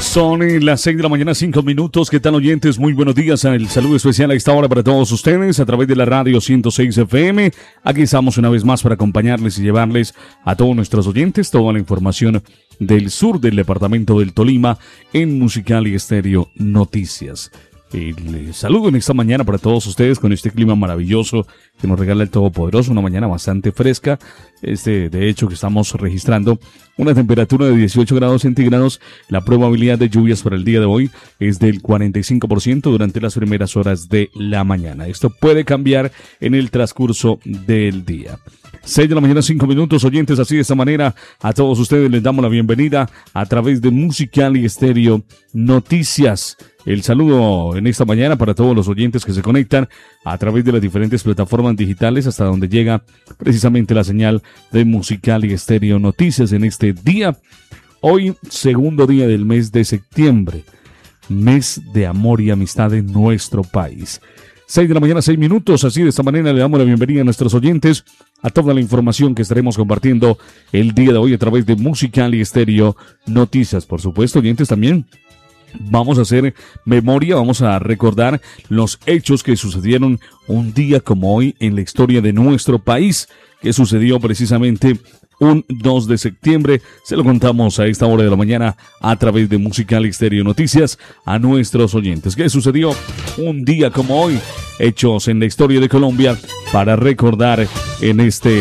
Son las 6 de la mañana, 5 minutos. ¿Qué tal, oyentes? Muy buenos días. El saludo especial a esta hora para todos ustedes a través de la radio 106 FM. Aquí estamos una vez más para acompañarles y llevarles a todos nuestros oyentes toda la información del sur del departamento del Tolima en Musical y Estéreo Noticias. Les saludo en esta mañana para todos ustedes con este clima maravilloso que nos regala el Todopoderoso, una mañana bastante fresca. De hecho, que estamos registrando una temperatura de 18 grados centígrados. La probabilidad de lluvias para el día de hoy es del 45% durante las primeras horas de la mañana. Esto puede cambiar en el transcurso del día. 6 de la mañana, 5 minutos, oyentes. Así de esta manera, a todos ustedes les damos la bienvenida a través de Musical y Estéreo Noticias. El saludo en esta mañana para todos los oyentes que se conectan a través de las diferentes plataformas digitales hasta donde llega precisamente la señal de Musical y Estéreo Noticias en este día. Hoy, segundo día del mes de septiembre, mes de amor y amistad en nuestro país. 6 de la mañana, 6 minutos. Así de esta manera le damos la bienvenida a nuestros oyentes a toda la información que estaremos compartiendo el día de hoy a través de Musical y Estéreo Noticias. Por supuesto, oyentes, también vamos a hacer memoria, vamos a recordar los hechos que sucedieron un día como hoy en la historia de nuestro país, que sucedió precisamente un 2 de septiembre. Se lo contamos a esta hora de la mañana a través de Musical y Estéreo Noticias a nuestros oyentes. ¿Qué sucedió un día como hoy? Hechos en la historia de Colombia para recordar en este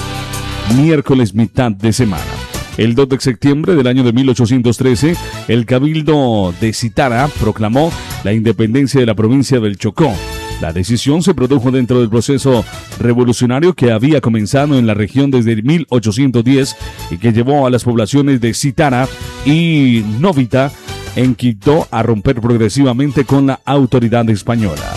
miércoles mitad de semana. El 2 de septiembre del año de 1813, el Cabildo de Citara proclamó la independencia de la provincia del Chocó. La decisión se produjo dentro del proceso revolucionario que había comenzado en la región desde 1810 y que llevó a las poblaciones de Citara y Novita en Quito a romper progresivamente con la autoridad española.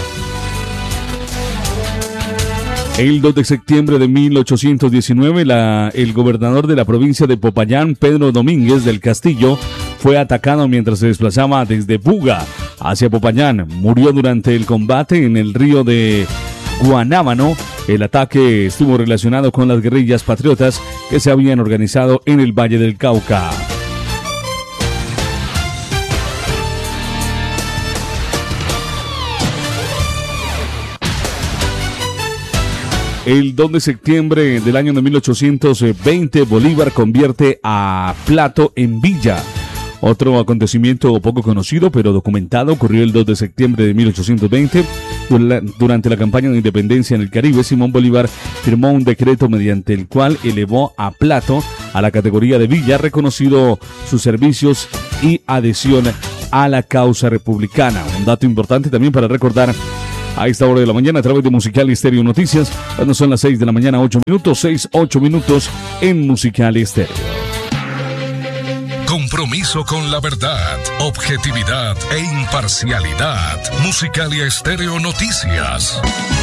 El 2 de septiembre de 1819, el gobernador de la provincia de Popayán, Pedro Domínguez del Castillo, fue atacado mientras se desplazaba desde Buga hacia Popayán. Murió durante el combate en el río de Guanábano. El ataque estuvo relacionado con las guerrillas patriotas que se habían organizado en el Valle del Cauca. El 2 de septiembre del año de 1820, Bolívar convierte a Plato en villa. Otro acontecimiento poco conocido pero documentado ocurrió el 2 de septiembre de 1820. Durante la campaña de independencia en el Caribe, Simón Bolívar firmó un decreto mediante el cual elevó a Plato a la categoría de villa, reconocido sus servicios y adhesión a la causa republicana. Un dato importante también para recordar a esta hora de la mañana a través de Musical y Estéreo Noticias, cuando son las 6 de la mañana, 8 minutos, 8 minutos en Musical y Estéreo. Compromiso con la verdad, objetividad e imparcialidad. Musical y Estéreo Noticias.